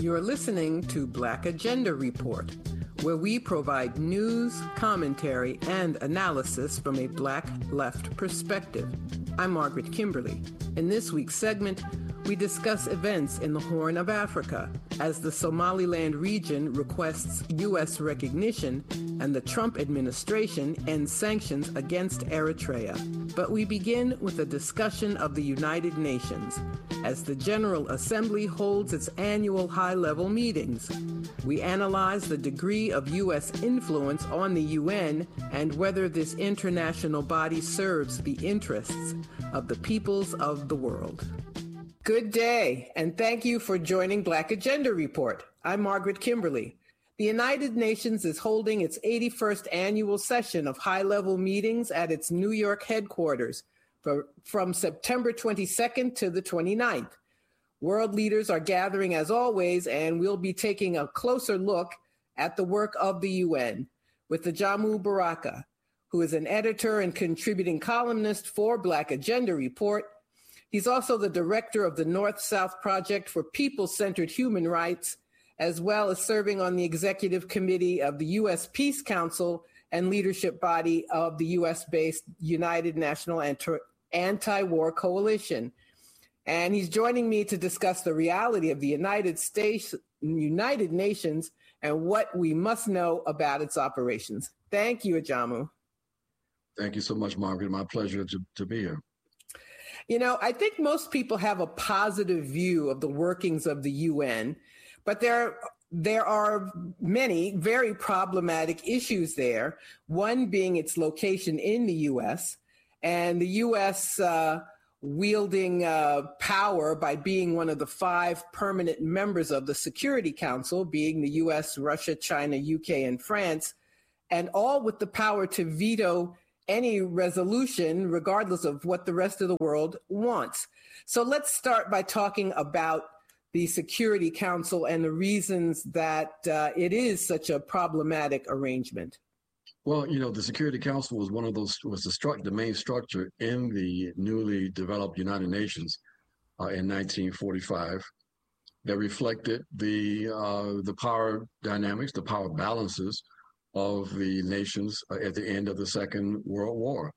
You're listening to Black Agenda Report, where we provide news, commentary, and analysis from a Black left perspective. I'm Margaret Kimberly. In this week's segment, we discuss events in the Horn of Africa as the Somaliland region requests U.S. recognition and the Trump administration ends sanctions against Eritrea. But we begin with a discussion of the United Nations as the General Assembly holds its annual high-level meetings. We analyze the degree of U.S. influence on the UN and whether this international body serves the interests of the peoples of the world. Good day, and thank you for joining Black Agenda Report. I'm Margaret Kimberly. The United Nations is holding its 81st annual session of high-level meetings at its New York headquarters from September 22nd to the 29th. World leaders are gathering as always, and we'll be taking a closer look at the work of the UN with Ajamu Baraka, who is an editor and contributing columnist for Black Agenda Report. He's also the director of the North-South Project for People-Centered Human Rights, as well as serving on the executive committee of the U.S. Peace Council and leadership body of the U.S.-based United National Anti-War Coalition. And he's joining me to discuss the reality of the United Nations and what we must know about its operations. Thank you, Ajamu. Thank you so much, Margaret. My pleasure to be here. You know, I think most people have a positive view of the workings of the UN, but there are many very problematic issues there, one being its location in the U.S., and the U.S. Wielding power by being one of the 5 permanent members of the Security Council, being the U.S., Russia, China, UK, and France, and all with the power to veto any resolution, regardless of what the rest of the world wants. So let's start by talking about the Security Council and the reasons that it is such a problematic arrangement. Well, you know, the Security Council was the main structure in the newly developed United Nations in 1945 that reflected the power dynamics, the power balances of the nations at the end of the Second World War.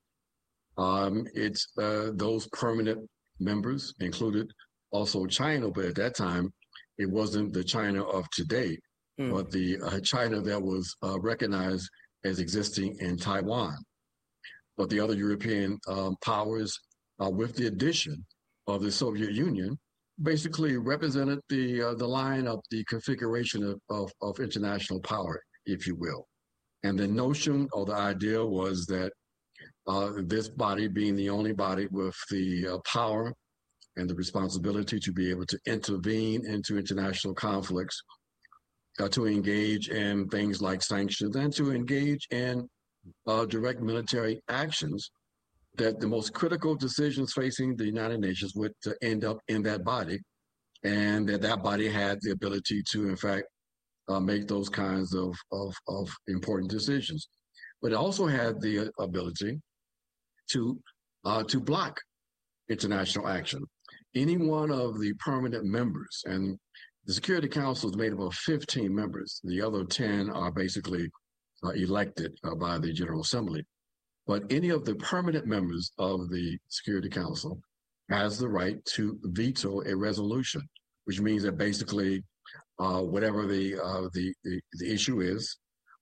It's those permanent members included also China, but at that time, it wasn't the China of today, but the China that was recognized as existing in Taiwan. But the other European powers, with the addition of the Soviet Union, basically represented the line of the configuration of international power, if you will. And the notion or the idea was that this body, being the only body with the power and the responsibility to be able to intervene into international conflicts, to engage in things like sanctions and to engage in direct military actions, that the most critical decisions facing the United Nations would end up in that body, and that body had the ability to, in fact, make those kinds of important decisions. But it also had the ability to block international action. Any one of the permanent members, and the Security Council is made up of 15 members. The other 10 are basically elected by the General Assembly. But any of the permanent members of the Security Council has the right to veto a resolution, which means that basically whatever the issue is,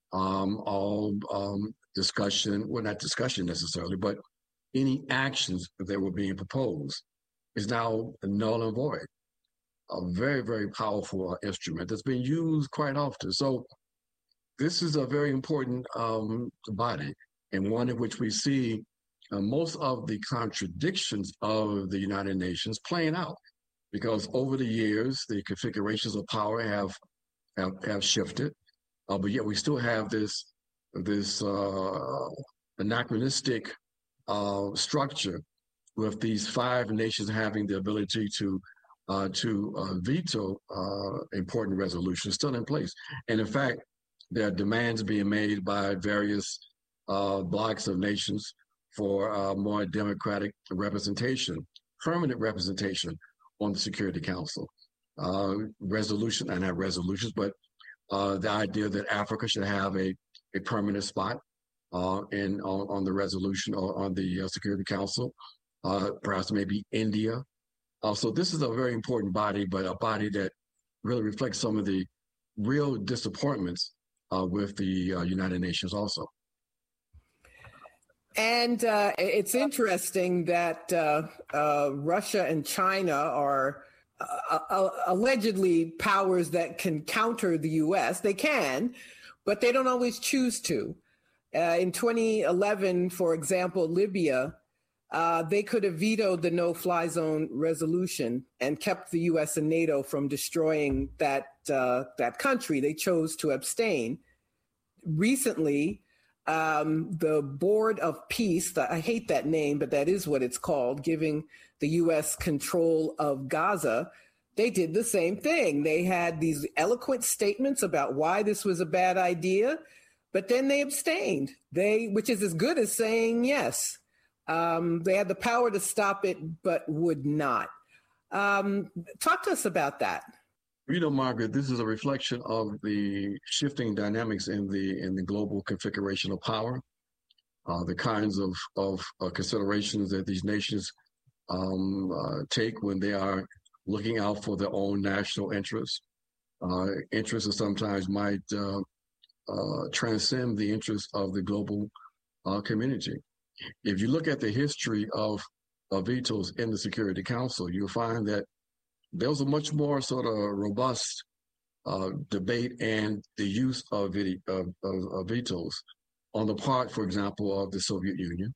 all discussion, well, not discussion necessarily, but any actions that were being proposed is now null and void. A very, very powerful instrument that's being used quite often. So this is a very important body, and one in which we see most of the contradictions of the United Nations playing out, because over the years, the configurations of power have shifted, but yet we still have this anachronistic structure with these 5 nations having the ability to veto important resolutions still in place. And in fact, there are demands being made by various blocs of nations for more democratic representation, permanent representation on the Security Council. resolution, and not resolutions, but the idea that Africa should have a permanent spot on the resolution or on the Security Council, perhaps maybe India. So this is a very important body, but a body that really reflects some of the real disappointments with the United Nations also. And it's interesting that Russia and China are allegedly powers that can counter the U.S. They can, but they don't always choose to. In 2011, for example, Libya, they could have vetoed the no-fly zone resolution and kept the U.S. and NATO from destroying that country. They chose to abstain. Recently, the Board of Peace, I hate that name, but that is what it's called, giving the U.S. control of Gaza, they did the same thing. They had these eloquent statements about why this was a bad idea, but then they abstained, which is as good as saying yes. They had the power to stop it, but would not. Talk to us about that. You know, Margaret, this is a reflection of the shifting dynamics in the global configuration of power, the kinds of considerations that these nations take when they are looking out for their own national interests. Interests that sometimes might transcend the interests of the global community. If you look at the history of vetoes in the Security Council, you'll find that there was a much more sort of robust debate and the use of vetoes on the part, for example, of the Soviet Union,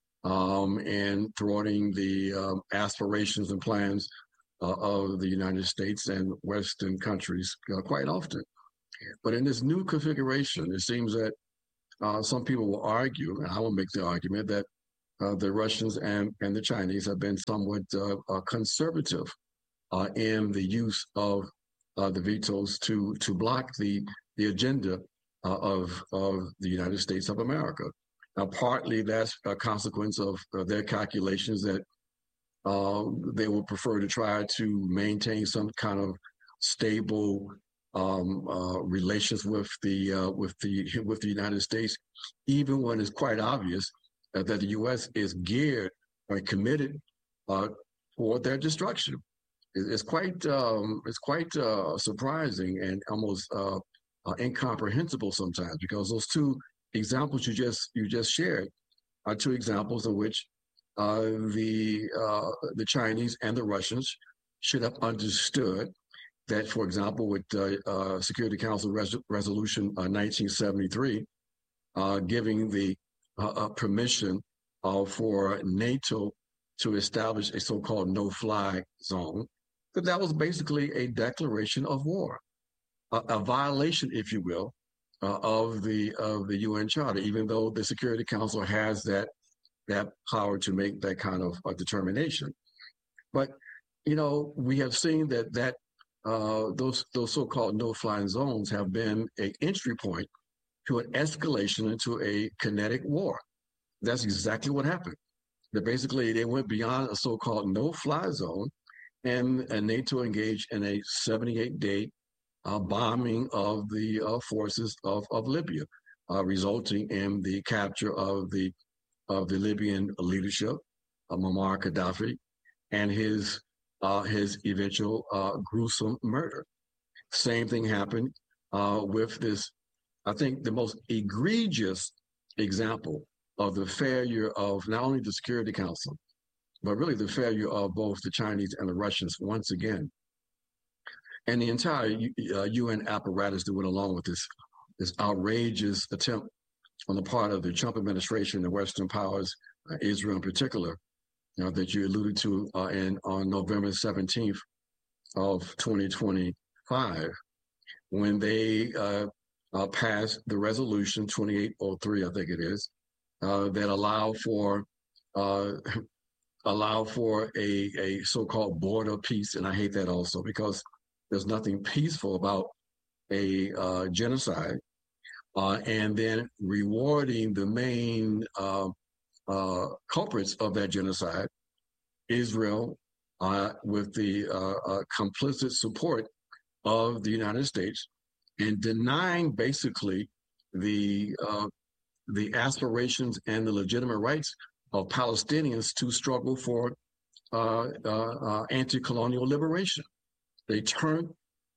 and thwarting the aspirations and plans of the United States and Western countries quite often. But in this new configuration, it seems that some people will argue, and I will make the argument, that the Russians and the Chinese have been somewhat conservative in the use of the vetoes to block the agenda of the United States of America. Now, partly that's a consequence of their calculations that they would prefer to try to maintain some kind of stable relations with the United States, even when it's quite obvious that the U.S. is geared or committed for their destruction. It's quite surprising and almost incomprehensible sometimes, because those two examples you just shared are two examples in which the Chinese and the Russians should have understood that, for example, with Security Council Resolution 1973, giving the permission for NATO to establish a so-called no-fly zone, that was basically a declaration of war, a violation, if you will, of the UN Charter, even though the Security Council has that power to make that kind of determination. But you know, we have seen that those so-called no-fly zones have been an entry point to an escalation into a kinetic war. That's exactly what happened. That basically they went beyond a so-called no-fly zone, and NATO engaged in a 78-day bombing of the forces of Libya, resulting in the capture of the Libyan leadership, Muammar Gaddafi, and his eventual gruesome murder. Same thing happened with this, I think, the most egregious example of the failure of not only the Security Council, but really the failure of both the Chinese and the Russians once again, and the entire UN apparatus that went along with this outrageous attempt on the part of the Trump administration, the Western powers, Israel in particular, that you alluded to on November 17th of 2025, when they passed the resolution 2803, I think it is, that allow for a so-called border peace. And I hate that also, because there's nothing peaceful about a genocide, and then rewarding the main culprits of that genocide, Israel with the complicit support of the United States, and denying basically the aspirations and the legitimate rights of Palestinians to struggle for anti-colonial liberation. They turned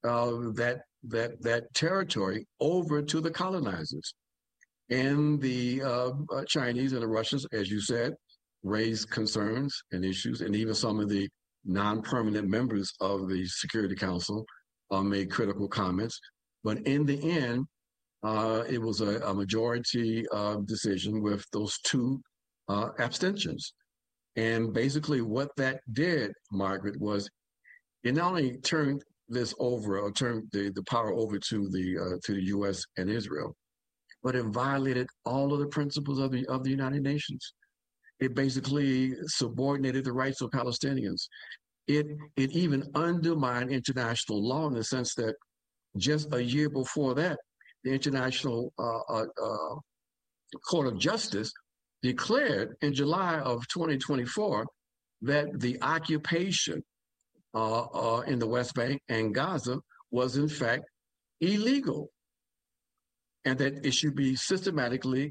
that territory over to the colonizers, and the Chinese and the Russians, as you said, raised concerns and issues, and even some of the non-permanent members of the Security Council made critical comments. But in the end, it was a majority decision with those two abstentions. And basically what that did, Margaret, was it not only turned this over, or turned the power over to the U.S. and Israel, but it violated all of the principles of the United Nations. It basically subordinated the rights of Palestinians. It even undermined international law in the sense that just a year before that, the International Court of Justice declared in July of 2024 that the occupation in the West Bank and Gaza was in fact illegal, and that it should be systematically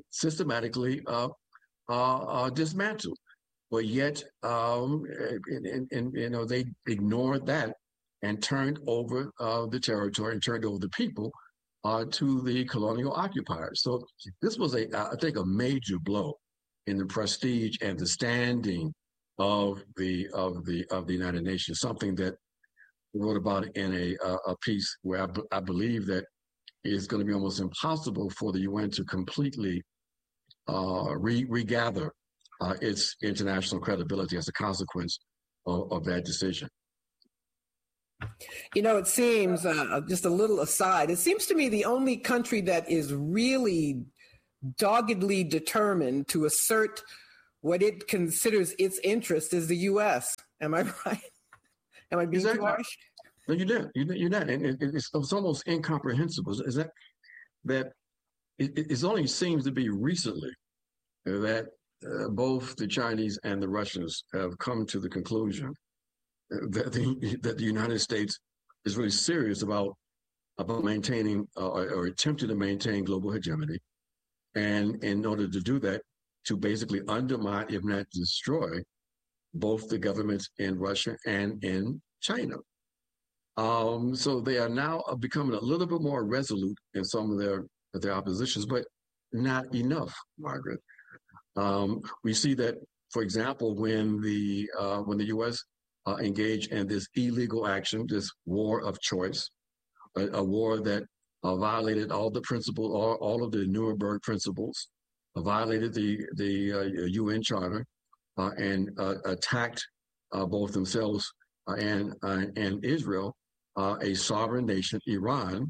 dismantled. But yet, they ignored that and turned over the territory and turned over the people to the colonial occupiers. So this was I think, a major blow in the prestige and the standing of the United Nations. Something that we wrote about in a piece where I believe that it's going to be almost impossible for the UN to completely regather its international credibility as a consequence of that decision. It seems, just a little aside, it seems to me the only country that is really doggedly determined to assert what it considers its interest is the U.S. Am I right? Am I being too harsh? No, you're not. And it's almost incomprehensible. Is that it only seems to be recently that both the Chinese and the Russians have come to the conclusion that the United States is really serious about maintaining or attempting to maintain global hegemony, and in order to do that, to basically undermine, if not destroy, both the governments in Russia and in China. So they are now becoming a little bit more resolute in some of their oppositions, but not enough, Margaret. We see that, for example, when the U.S. Engaged in this illegal action, this war of choice, a war that violated all the principles, all of the Nuremberg principles, violated the UN Charter, and attacked both themselves and Israel, a sovereign nation, Iran.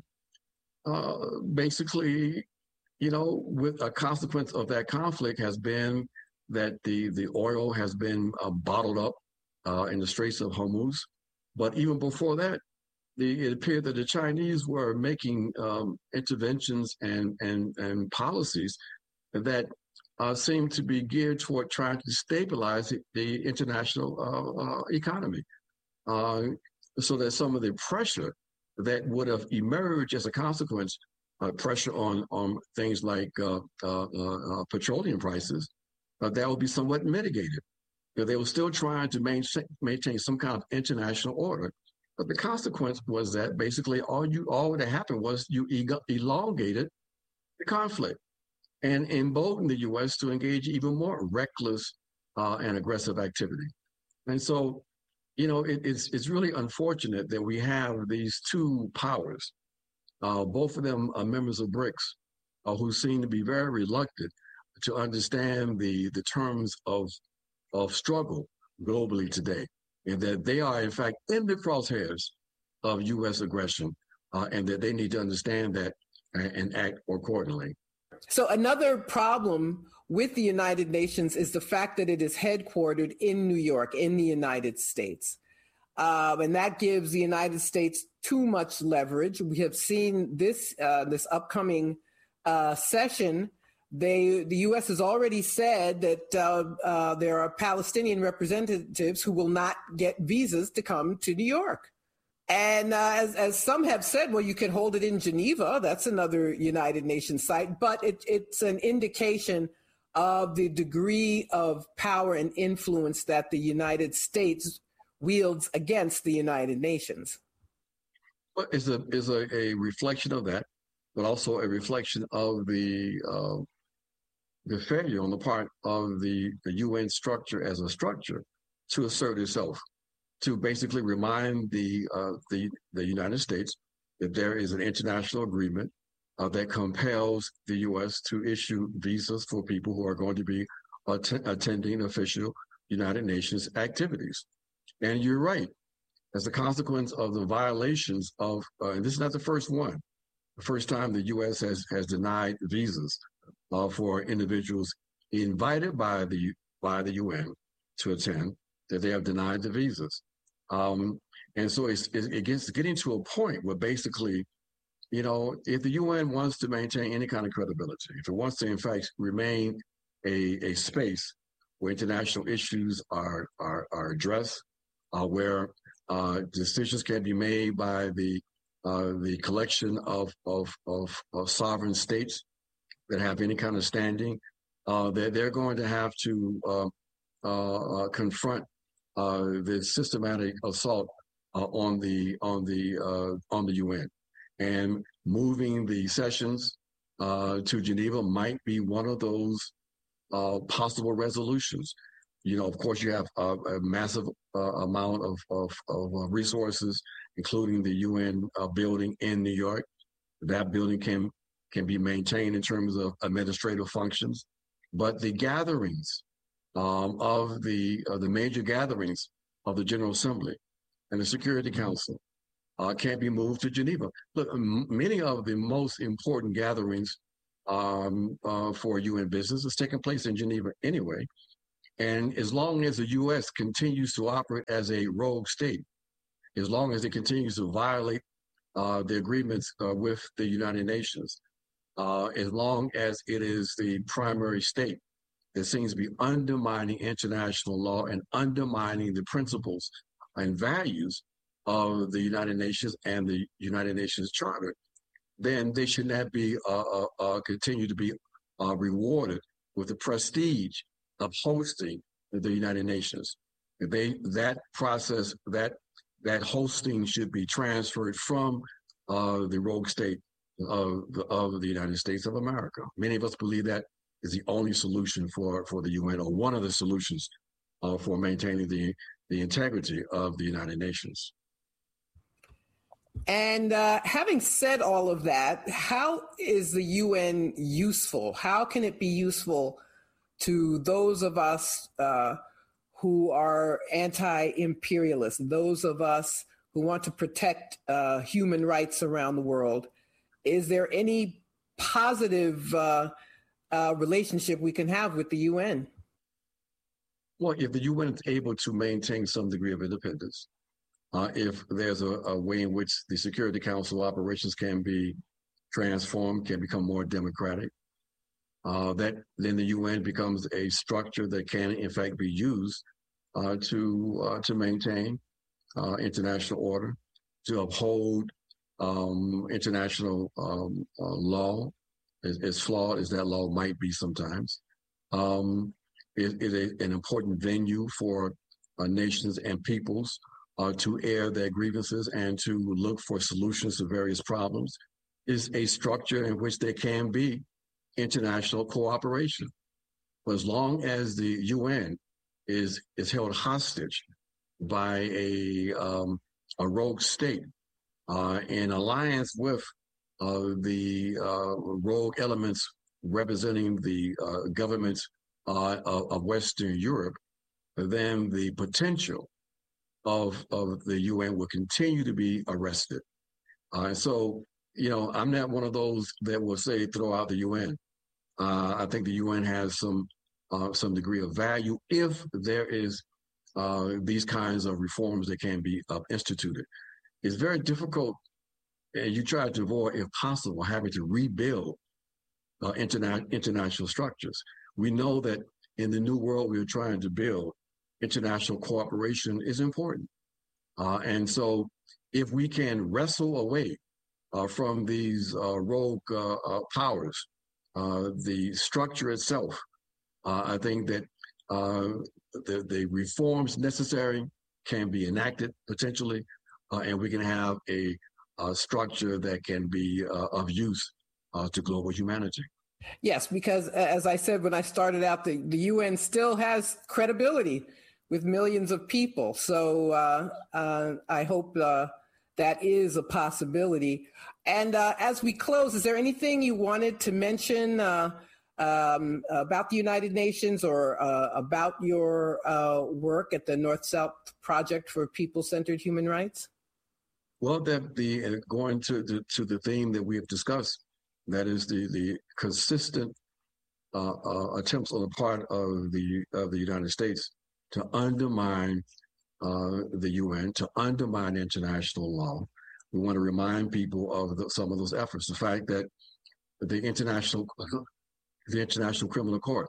Basically, with a consequence of that conflict has been that the oil has been bottled up in the Straits of Hormuz. But even before that, it appeared that the Chinese were making interventions and policies that seemed to be geared toward trying to stabilize the international economy, so that some of the pressure that would have emerged as a consequence, pressure on things like petroleum prices, that would be somewhat mitigated. They were still trying to maintain some kind of international order. But the consequence was that basically all that happened was you elongated the conflict and emboldened the U.S. to engage even more reckless and aggressive activity. And so, it's really unfortunate that we have these two powers, both of them are members of BRICS, who seem to be very reluctant to understand the terms of struggle globally today, and that they are, in fact, in the crosshairs of U.S. aggression, and that they need to understand that and act accordingly. So another problem with the United Nations is the fact that it is headquartered in New York, in the United States. And that gives the United States too much leverage. We have seen this upcoming session the U.S. has already said that there are Palestinian representatives who will not get visas to come to New York. And as some have said, well, you can hold it in Geneva. That's another United Nations site. But it's an indication of the degree of power and influence that the United States wields against the United Nations. Well, is a reflection of that, but also a reflection of the failure on the part of the UN structure as a structure to assert itself, to basically remind the United States that there is an international agreement that compels the U.S. to issue visas for people who are going to be attending official United Nations activities. And you're right, as a consequence of the violations of, and this is not the first one, the first time the U.S. has denied visas for individuals invited by the UN to attend, that they have denied the visas. And so it gets getting to a point where basically, you know, if the UN wants to maintain any kind of credibility, if it wants to, in fact, remain a space where international issues are addressed, where decisions can be made by the collection of sovereign states that have any kind of standing, they're going to have to confront the systematic assault on the UN, and moving the sessions to Geneva might be one of those possible resolutions. You know, of course, you have a massive amount of resources, including the UN building in New York. That building can be maintained in terms of administrative functions, but the gatherings of the major gatherings of the General Assembly and the Security Council can't be moved to Geneva. Look, many of the most important gatherings for UN business is taking place in Geneva anyway. And as long as the U.S. continues to operate as a rogue state, as long as it continues to violate the agreements with the United Nations, as long as it is the primary state that seems to be undermining international law and undermining the principles and values of the United Nations and the United Nations Charter, then they should not be continue to be rewarded with the prestige of hosting the United Nations. That process, that hosting should be transferred from the rogue state of the United States of America. Many of us believe that is the only solution for the UN, or one of the solutions for maintaining the integrity of the United Nations. And having said all of that, how is the UN useful? How can it be useful to those of us who are anti-imperialist, those of us who want to protect human rights around the world? Is there any positive relationship we can have with the UN? Well, if the UN is able to maintain some degree of independence, if there's a way in which the Security Council operations can be transformed, can become more democratic, then the UN becomes a structure that can, in fact, be used to maintain international order, to uphold international law, as flawed as that law might be sometimes. It is an important venue for nations and peoples to air their grievances and to look for solutions to various problems. Is a structure in which there can be international cooperation. But as long as the UN is held hostage by a rogue state in alliance with the rogue elements representing the governments of Western Europe, then the potential of the UN will continue to be arrested. So, you know, I'm not one of those that will say throw out the UN. I think the UN has some degree of value if there is these kinds of reforms that can be instituted. It's very difficult, and you try to avoid, if possible, having to rebuild international structures. We know that in the new world we're trying to build, international cooperation is important. And so if we can wrestle away from these rogue powers, the structure itself, I think that the reforms necessary can be enacted potentially, and we can have a structure that can be of use to global humanity. Yes, because as I said when I started out, the UN still has credibility with millions of people. So I hope that is a possibility. And as we close, is there anything you wanted to mention about the United Nations or about your work at the North-South Project for People-Centered Human Rights? Well, going to the theme that we have discussed, that is the consistent attempts on the part of the United States to undermine the UN, to undermine international law. We want to remind people of some of those efforts. The fact that the International Criminal Court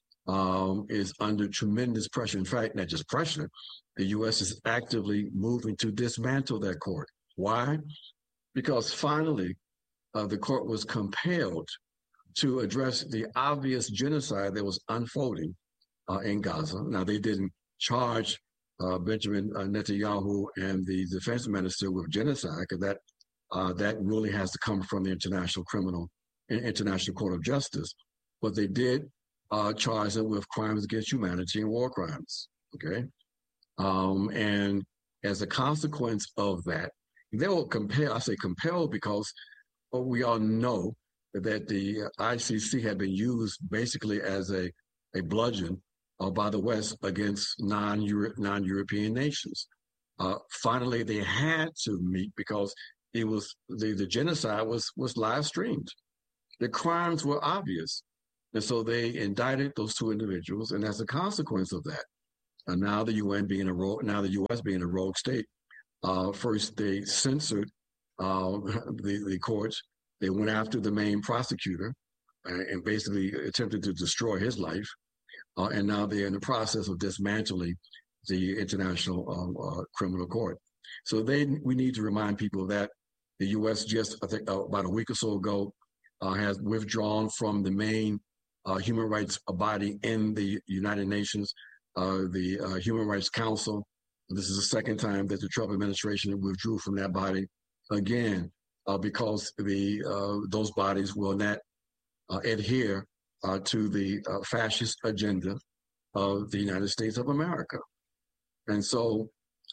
is under tremendous pressure. In fact, not just pressure, the U.S. is actively moving to dismantle that court. Why? Because finally, the court was compelled to address the obvious genocide that was unfolding in Gaza. Now, they didn't charge Benjamin Netanyahu and the defense minister with genocide, because that really has to come from the International Court of Justice. But they did charge them with crimes against humanity and war crimes. Okay, and as a consequence of that, they will compel. I say compel because we all know that the ICC had been used basically as a bludgeon by the West against non-European nations. Finally, they had to meet because it was the genocide was live streamed. The crimes were obvious, and so they indicted those two individuals. And as a consequence of that, and now the U.S. being a rogue state, first they censored the courts. They went after the main prosecutor and basically attempted to destroy his life. And now they're in the process of dismantling the International Criminal Court. So we need to remind people that the U.S. just, I think, about a week or so ago, has withdrawn from the main human rights body in the United Nations, the Human Rights Council. This is the second time that the Trump administration withdrew from that body, again, because those bodies will not adhere to the fascist agenda of the United States of America. And so,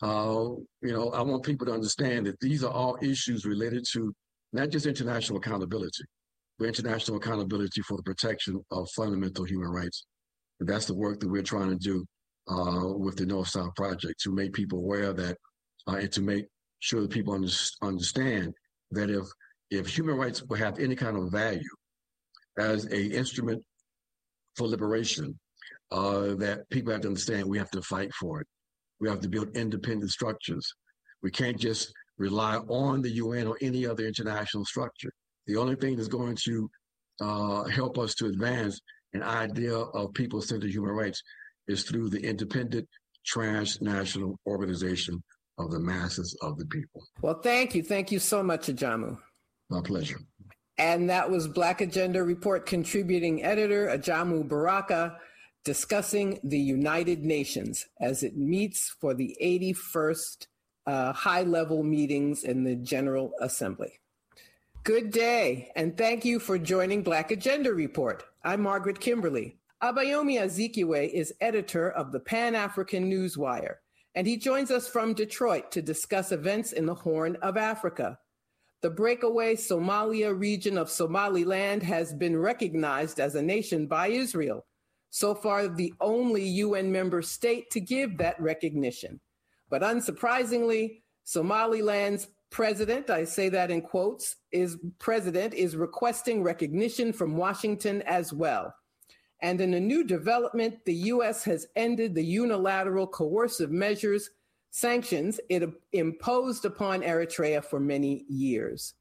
I want people to understand that these are all issues related to not just international accountability, but international accountability for the protection of fundamental human rights. And that's the work that we're trying to do with the North-South Project, to make people aware of that and to make sure that people understand that if human rights will have any kind of value as an instrument for liberation, that people have to understand we have to fight for it. We have to build independent structures. We can't just rely on the UN or any other international structure. The only thing that's going to help us to advance an idea of people-centered human rights is through the independent transnational organization of the masses of the people. Well, thank you. Thank you so much, Ajamu. My pleasure. And that was Black Agenda Report contributing editor Ajamu Baraka discussing the United Nations as it meets for the 81st high-level meetings in the General Assembly. Good day, and thank you for joining Black Agenda Report. I'm Margaret Kimberly. Abayomi Azikiwe is editor of the Pan-African Newswire, and he joins us from Detroit to discuss events in the Horn of Africa. The breakaway Somalia region of Somaliland has been recognized as a nation by Israel, so far the only UN member state to give that recognition. But unsurprisingly, Somaliland's president, I say that in quotes, is requesting recognition from Washington as well. And in a new development, the U.S. has ended the unilateral coercive sanctions it imposed upon Eritrea for many years.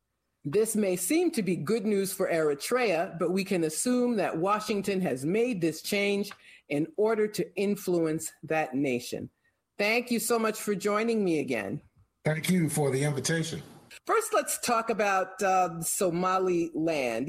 This may seem to be good news for Eritrea, but we can assume that Washington has made this change in order to influence that nation. Thank you so much for joining me again. Thank you for the invitation. First, let's talk about Somaliland.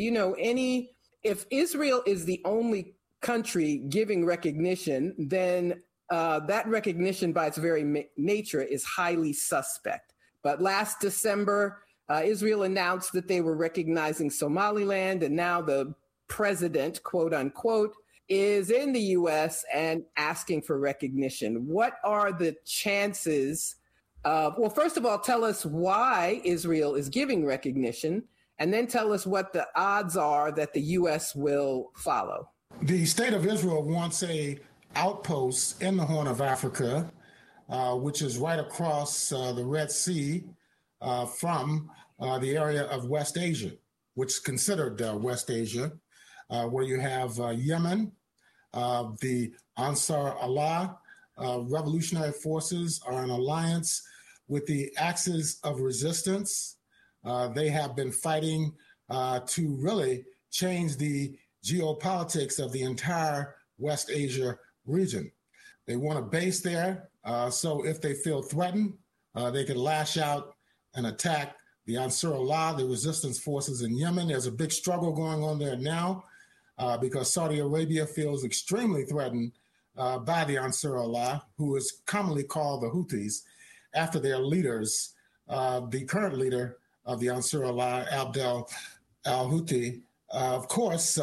If Israel is the only country giving recognition, then that recognition by its very nature is highly suspect. But last December, Israel announced that they were recognizing Somaliland, and now the president, quote unquote, is in the U.S. and asking for recognition. What are the chances? Well, first of all, tell us why Israel is giving recognition, and then tell us what the odds are that the U.S. will follow. The state of Israel wants a outpost in the Horn of Africa, which is right across the Red Sea from the area of West Asia, which is considered West Asia, where you have Yemen, the Ansar Allah revolutionary forces are in alliance with the Axis of Resistance. They have been fighting to really change the geopolitics of the entire West Asia region. They want a base there, so if they feel threatened, they can lash out and attack the Ansar Allah, the resistance forces in Yemen. There's a big struggle going on there now because Saudi Arabia feels extremely threatened by the Ansar Allah, who is commonly called the Houthis, after their leaders, the current leader of the Ansar Allah, Abdel al-Houthi, of course,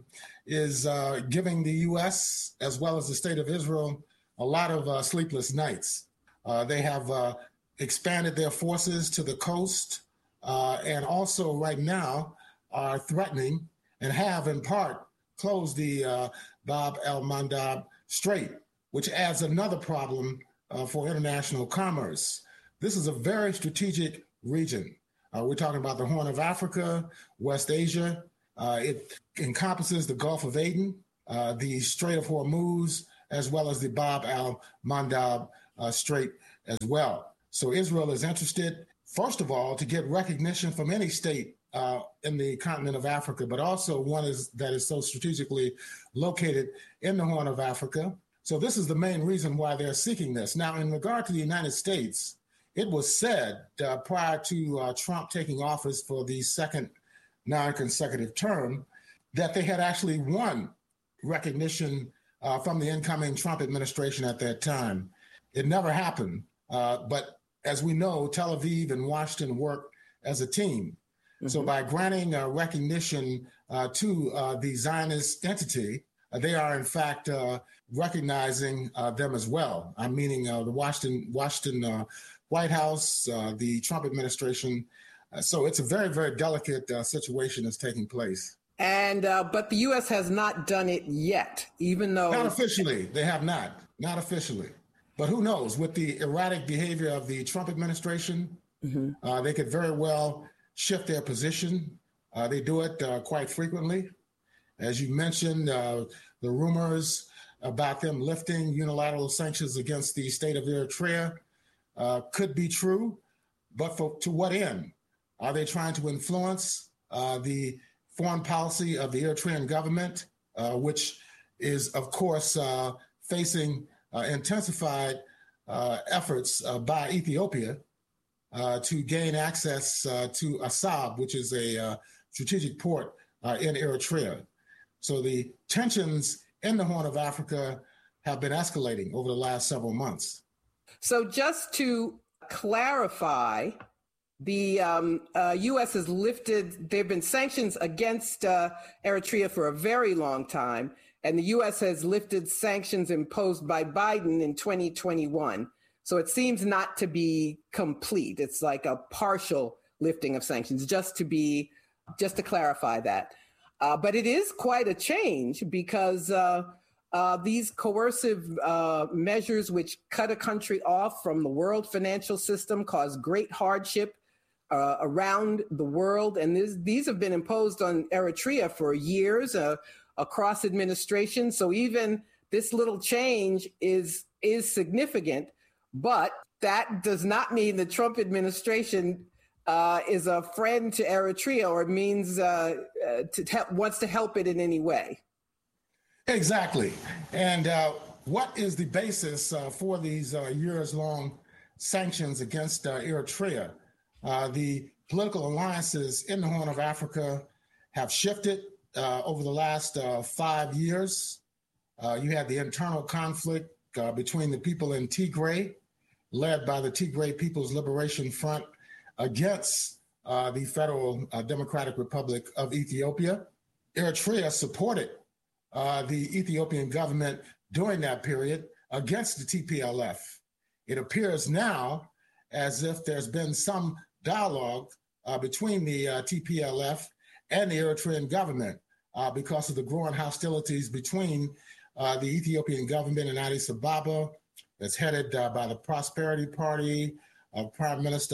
is giving the U.S. as well as the state of Israel a lot of sleepless nights. They have expanded their forces to the coast and also right now are threatening and have in part closed the Bab el-Mandab Strait, which adds another problem for international commerce. This is a very strategic region. We're talking about the Horn of Africa, West Asia. It encompasses the Gulf of Aden, the Strait of Hormuz, as well as the Bab al-Mandab Strait as well. So Israel is interested, first of all, to get recognition from any state in the continent of Africa, but also one that is so strategically located in the Horn of Africa. So this is the main reason why they're seeking this. Now, in regard to the United States, it was said prior to Trump taking office for the second non-consecutive term that they had actually won recognition from the incoming Trump administration at that time. It never happened. But as we know, Tel Aviv and Washington work as a team. Mm-hmm. So by granting recognition to the Zionist entity, they are in fact recognizing them as well. I'm meaning the Washington White House, the Trump administration. So it's a very, very delicate situation that's taking place. And but the U.S. has not done it yet, even though... Not officially. They have not officially. But who knows? With the erratic behavior of the Trump administration, mm-hmm. They could very well shift their position. They do it quite frequently. As you mentioned, the rumors about them lifting unilateral sanctions against the state of Eritrea could be true, but to what end? Are they trying to influence the foreign policy of the Eritrean government, which is, of course, facing intensified efforts by Ethiopia to gain access to Assab, which is a strategic port in Eritrea. So the tensions in the Horn of Africa have been escalating over the last several months. So just to clarify, the U.S. has lifted, there have been sanctions against Eritrea for a very long time, and the U.S. has lifted sanctions imposed by Biden in 2021. So it seems not to be complete. It's like a partial lifting of sanctions, just to clarify that. But it is quite a change because these coercive measures which cut a country off from the world financial system cause great hardship around the world. And these have been imposed on Eritrea for years across administration. So even this little change is significant, but that does not mean the Trump administration is a friend to Eritrea or means wants to help it in any way. Exactly. And what is the basis for these years-long sanctions against Eritrea? The political alliances in the Horn of Africa have shifted over the last 5 years. You had the internal conflict between the people in Tigray, led by the Tigray People's Liberation Front, against the Federal Democratic Republic of Ethiopia. Eritrea supported the Ethiopian government during that period against the TPLF. It appears now as if there's been some dialogue between the TPLF and the Eritrean government because of the growing hostilities between the Ethiopian government in Addis Ababa, that's headed by the Prosperity Party of Prime Minister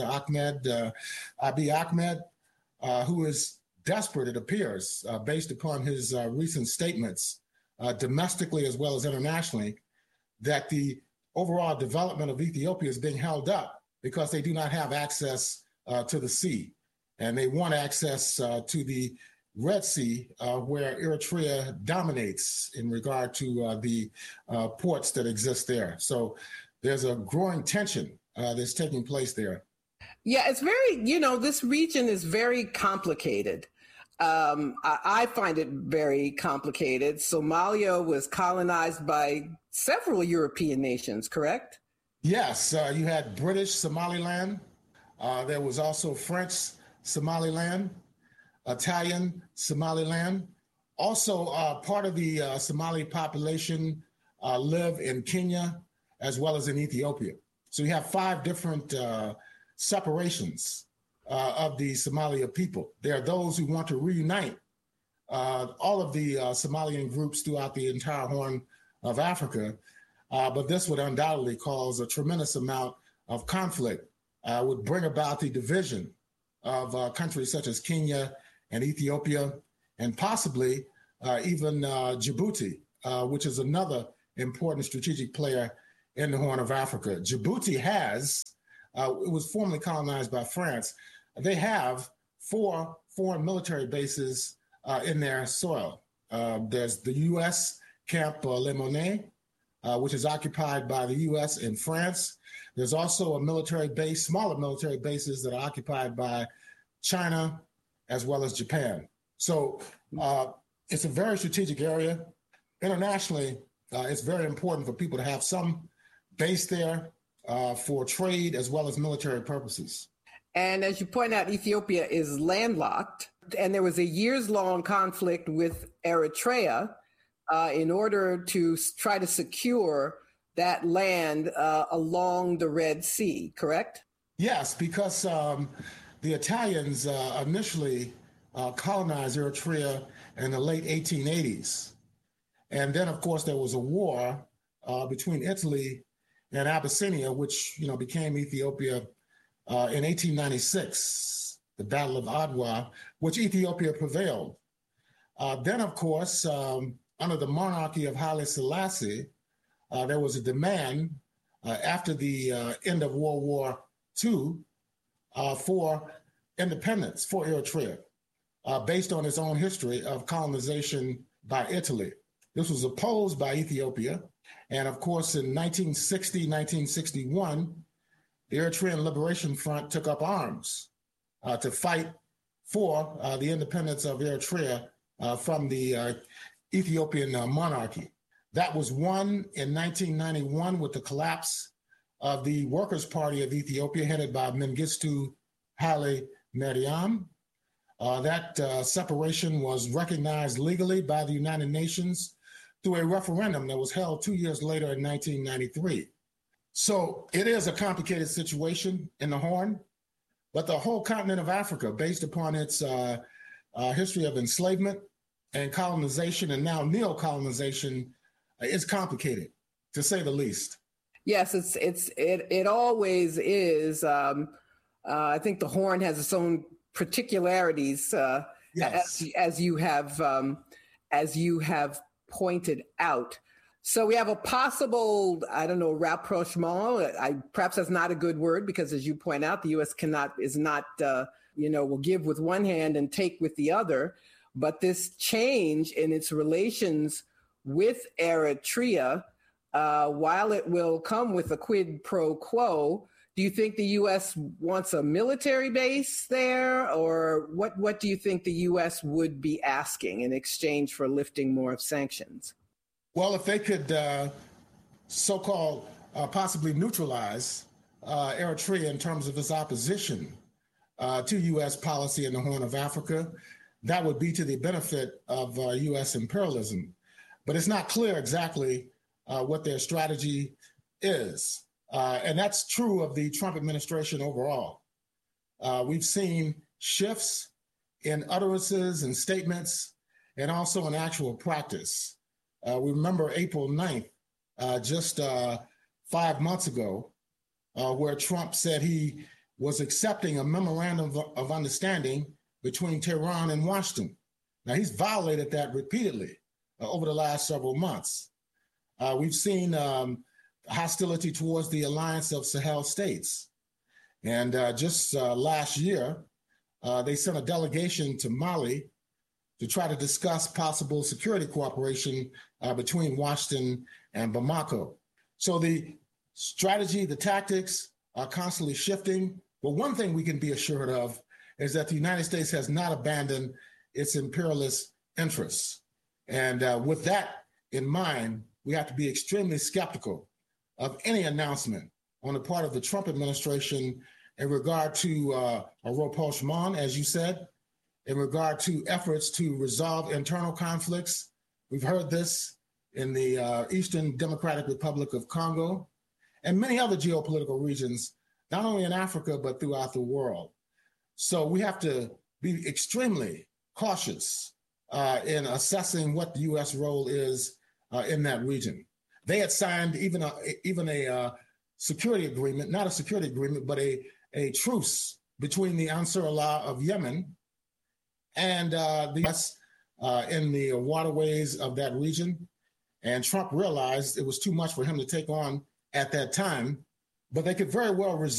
Abiy Ahmed, who is desperate, it appears, based upon his recent statements, domestically as well as internationally, that the overall development of Ethiopia is being held up because they do not have access to the sea. And they want access to the Red Sea, where Eritrea dominates in regard to the ports that exist there. So there's a growing tension that's taking place there. Yeah, it's very, this region is very complicated. I find it very complicated. Somalia was colonized by several European nations, correct? Yes, you had British Somaliland. There was also French Somaliland, Italian Somaliland. Also, part of the Somali population live in Kenya as well as in Ethiopia. So you have 5 different separations of the Somalia people. There are those who want to reunite all of the Somalian groups throughout the entire Horn of Africa, but this would undoubtedly cause a tremendous amount of conflict, would bring about the division of countries such as Kenya and Ethiopia, and possibly even Djibouti, which is another important strategic player in the Horn of Africa. Djibouti has, it was formerly colonized by France. They have 4 foreign military bases in their soil. There's the U.S. Camp Lemonnier, which is occupied by the U.S. and France. There's also a military base, smaller military bases that are occupied by China as well as Japan. So it's a very strategic area. Internationally, it's very important for people to have some base there for trade as well as military purposes. And as you point out, Ethiopia is landlocked, and there was a years-long conflict with Eritrea in order to try to secure that land along the Red Sea, correct? Yes, because the Italians initially colonized Eritrea in the late 1880s. And then, of course, there was a war between Italy and Abyssinia, which became Ethiopia in 1896, the Battle of Adwa, which Ethiopia prevailed. Then, of course, under the monarchy of Haile Selassie, there was a demand after the end of World War II for independence for Eritrea, based on its own history of colonization by Italy. This was opposed by Ethiopia. And of course, in 1960, 1961, the Eritrean Liberation Front took up arms to fight for the independence of Eritrea from the Ethiopian monarchy. That was won in 1991 with the collapse of the Workers' Party of Ethiopia, headed by Mengistu Haile Mariam. That separation was recognized legally by the United Nations through a referendum that was held 2 years later in 1993. So it is a complicated situation in the Horn, but the whole continent of Africa, based upon its history of enslavement and colonization and now neo-colonization, is complicated, to say the least. Yes, it always is. I think the Horn has its own particularities, Yes. as you have pointed out. So we have a possible, I don't know, rapprochement. Perhaps that's not a good word because, as you point out, the U.S. will give with one hand and take with the other. But this change in its relations with Eritrea, while it will come with a quid pro quo, do you think the U.S. wants a military base there, or what do you think the U.S. would be asking in exchange for lifting more of sanctions? Well, if they could so-called possibly neutralize Eritrea in terms of its opposition to U.S. policy in the Horn of Africa, that would be to the benefit of U.S. imperialism. But it's not clear exactly what their strategy is. And that's true of the Trump administration overall. We've seen shifts in utterances and statements and also in actual practice. We remember April 9th, just 5 months ago, where Trump said he was accepting a memorandum of understanding between Tehran and Washington. Now, he's violated that repeatedly over the last several months. We've seen hostility towards the alliance of Sahel states. And just last year, they sent a delegation to Mali to try to discuss possible security cooperation between Washington and Bamako. So the strategy, the tactics are constantly shifting. But one thing we can be assured of is that the United States has not abandoned its imperialist interests. And with that in mind, we have to be extremely skeptical of any announcement on the part of the Trump administration in regard to a rapprochement, as you said, in regard to efforts to resolve internal conflicts. We've heard this in the Eastern Democratic Republic of Congo and many other geopolitical regions, not only in Africa, but throughout the world. So we have to be extremely cautious in assessing what the U.S. role is in that region. They had signed even a security agreement, not a security agreement, but a truce between the Ansar Allah of Yemen and the U.S. In the waterways of that region. And Trump realized it was too much for him to take on at that time, but they could very well